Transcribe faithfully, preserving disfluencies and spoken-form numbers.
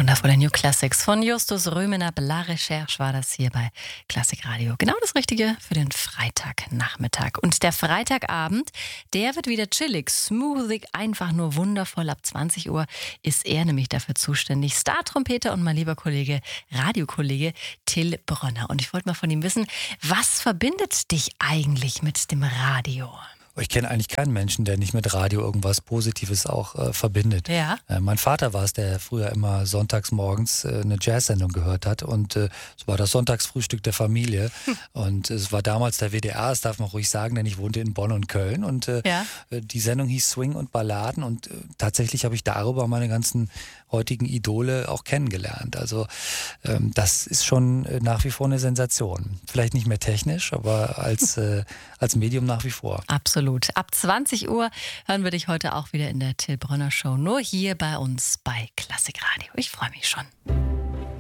Wundervolle New Classics von Justus Römener. La Recherche war das hier bei Klassik Radio. Genau das Richtige für den Freitagnachmittag. Und der Freitagabend, der wird wieder chillig, smoothig, einfach nur wundervoll. Ab zwanzig Uhr ist er nämlich dafür zuständig. Star-Trompeter und mein lieber Kollege, Radiokollege Till Brönner. Und ich wollte mal von ihm wissen, was verbindet dich eigentlich mit dem Radio? Ich kenne eigentlich keinen Menschen, der nicht mit Radio irgendwas Positives auch äh, verbindet. Ja. Äh, mein Vater war es, der früher immer sonntags morgens äh, eine Jazz-Sendung gehört hat und äh, es war das Sonntagsfrühstück der Familie hm. und es war damals der W D R, das darf man ruhig sagen, denn ich wohnte in Bonn und Köln und äh, ja. die Sendung hieß Swing und Balladen und äh, tatsächlich habe ich darüber meine ganzen heutigen Idole auch kennengelernt. Also ähm, das ist schon äh, nach wie vor eine Sensation. Vielleicht nicht mehr technisch, aber als, äh, als Medium nach wie vor. Absolut. Ab zwanzig Uhr hören wir dich heute auch wieder in der Till Brönner Show. Nur hier bei uns bei Klassik Radio. Ich freue mich schon.